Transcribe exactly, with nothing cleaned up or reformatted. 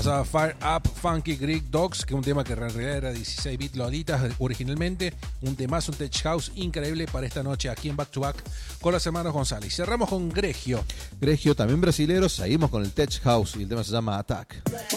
pasaba Fire Up Funky Greek Dogs, que es un tema que en realidad era dieciséis bits Lolitas originalmente. Un temazo, un tech house increíble para esta noche aquí en Back to Back con los hermanos González. Y cerramos con Gregio. Gregio, también brasileros. Seguimos con el tech house y el tema se llama Attack.